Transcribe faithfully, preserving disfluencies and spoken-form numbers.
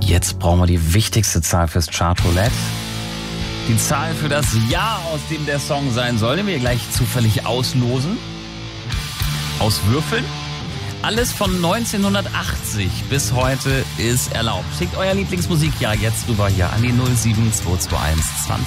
Jetzt brauchen wir die wichtigste Zahl fürs Chartroulette. Die Zahl für das Jahr, aus dem der Song sein soll, den wir gleich zufällig auslosen. Auswürfeln. Alles von neunzehnhundertachtzig bis heute ist erlaubt. Schickt euer Lieblingsmusikjahr jetzt rüber hier an die null sieben zwei zwei eins zwanzig